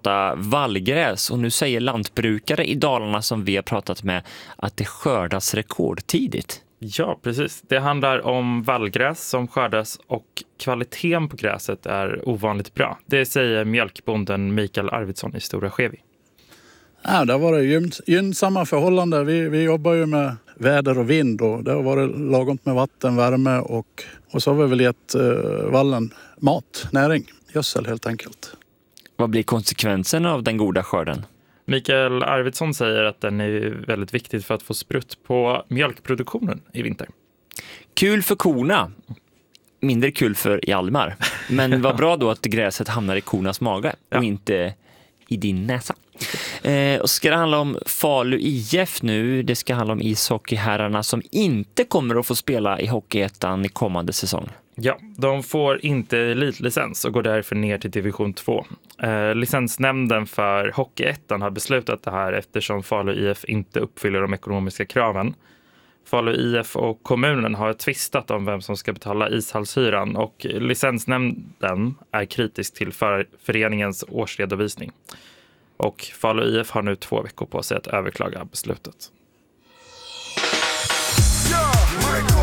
prata vallgräs och nu säger lantbrukare i Dalarna som vi har pratat med att det skördas rekordtidigt. Ja, precis. Det handlar om vallgräs som skördas och kvaliteten på gräset är ovanligt bra. Det säger mjölkbonden Mikael Arvidsson i Stora Skevi. Ja, det har varit gynnsamma förhållanden. Vi jobbar ju med väder och vind och det har varit lagom med vatten, värme och så har vi väl gett vallen mat, näring, gödsel helt enkelt. Vad blir konsekvensen av den goda skörden? Mikael Arvidsson säger att den är väldigt viktig för att få sprutt på mjölkproduktionen i vinter. Kul för korna. Mindre kul för Hjalmar. Men vad bra då att gräset hamnar i kornas mage och inte i din näsa. Och ska det handla om Falu IF nu. Det ska handla om ishockeyherrarna som inte kommer att få spela i Hockeyettan i kommande säsong. Ja, de får inte elitlicens och går därför ner till division 2. Licensnämnden för Hockeyettan har beslutat det här eftersom Falu IF inte uppfyller de ekonomiska kraven. Falu IF och kommunen har tvistat om vem som ska betala ishallshyran och licensnämnden är kritisk till föreningens årsredovisning. Och Falu IF har nu 2 veckor på sig att överklaga beslutet.